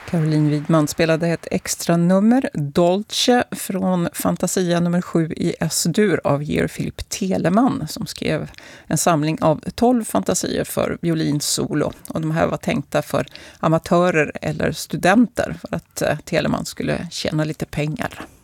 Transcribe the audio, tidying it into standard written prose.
Caroline Widman spelade ett extra nummer, Dolce, från Fantasia nummer 7 i S-dur av Georg Philipp Telemann, som skrev en samling av 12 fantasier för violinsolo. Och de här var tänkta för amatörer eller studenter för att Telemann skulle tjäna lite pengar.